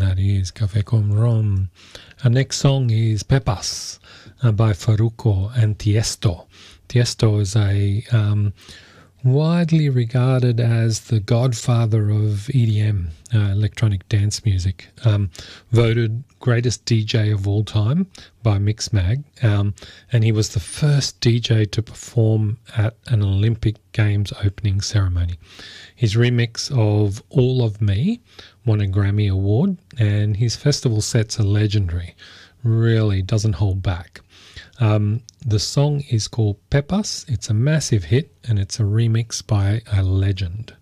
that is Café con Rom. Our next song is Pepas by Farruko and Tiesto. Tiesto is a widely regarded as the godfather of EDM, electronic dance music, voted greatest DJ of all time by Mixmag, and he was the first DJ to perform at an Olympic Games opening ceremony. His remix of All of Me won a Grammy Award, and his festival sets are legendary, really doesn't hold back. The song is called Pepas. It's a massive hit, and it's a remix by a legend.